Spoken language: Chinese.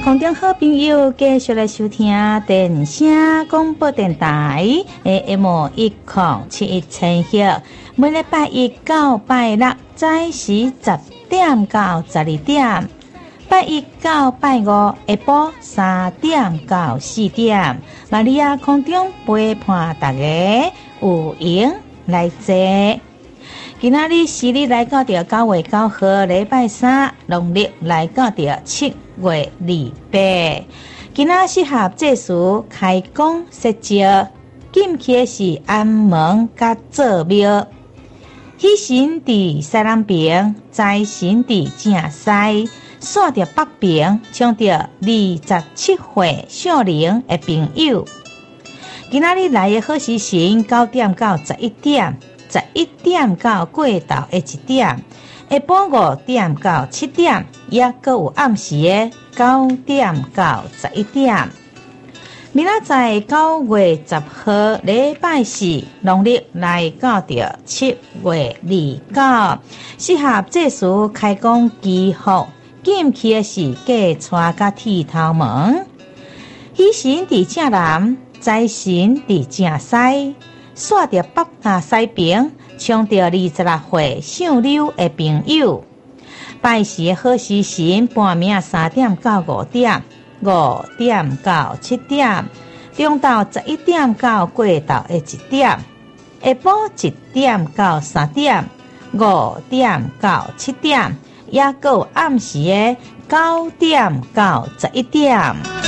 空中好朋友继续来收听电声广播电台 AM1071赫，每礼拜一到拜六早时10点到12点，拜一到拜五下晡3点到4点，玛利亚空中陪伴大家有闲来坐。今仔日是日来到着9月9號禮拜三，農曆來到着7月28。今仔適合這時開工設招，禁忌是安門甲做廟。喜神佇西南邊，財神佇正西，煞着北邊，搶着27歲少年的朋友。今仔日來的好時辰9點到11點。11點到過晝的1點，下晡5點到7點，也閣有暗時的9點到11點。明仔載9月10號禮拜四，農曆來到着7月29，適合這時開工祈福，禁忌的是過帶甲剃頭毛。喜神佇正南，財神佇正西。煞着北西邊，搶着26歲上流的朋友。拜時的好時辰，半暝3點到5點，5點到7點，中晝11點到過晝的1點，下晡1點到3點，5點到7點，也閣有暗時的9點到11點。